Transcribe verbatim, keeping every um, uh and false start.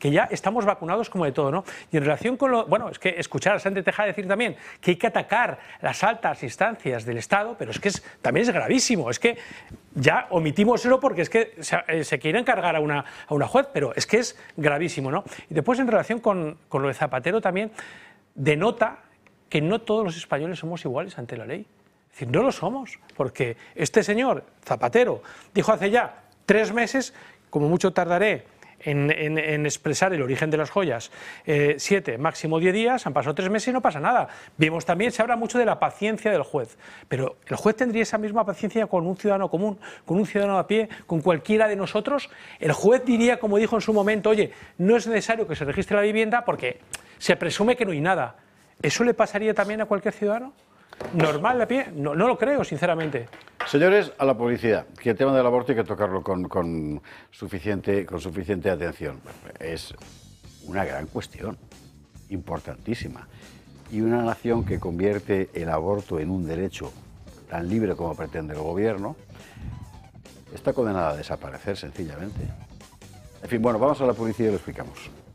que ya estamos vacunados como de todo, ¿no? Y en relación con lo... Bueno, es que escuchar a Sánchez Tejada decir también que hay que atacar las altas instancias del Estado, pero es que es, también es gravísimo, es que ya omitimos eso porque es que se, eh, se quieren cargar a una, a una juez, pero es que es gravísimo, ¿no? Y después en relación con, con lo de Zapatero también denota que no todos los españoles somos iguales ante la ley. Es decir, no lo somos, porque este señor, Zapatero, dijo hace ya tres meses, como mucho tardaré en, en, en expresar el origen de las joyas, eh, siete, máximo diez días, han pasado tres meses y no pasa nada. Vimos también, se habla mucho de la paciencia del juez, pero el juez tendría esa misma paciencia con un ciudadano común, con un ciudadano a pie, con cualquiera de nosotros. El juez diría, como dijo en su momento, oye, no es necesario que se registre la vivienda porque se presume que no hay nada. ¿Eso le pasaría también a cualquier ciudadano? ¿Normal a pie? No, no lo creo, sinceramente. Señores, a la publicidad, que el tema del aborto hay que tocarlo con, con, suficiente, con suficiente atención. Es una gran cuestión, importantísima. Y una nación que convierte el aborto en un derecho tan libre como pretende el gobierno, está condenada a desaparecer, sencillamente. En fin, bueno, vamos a la publicidad y lo explicamos.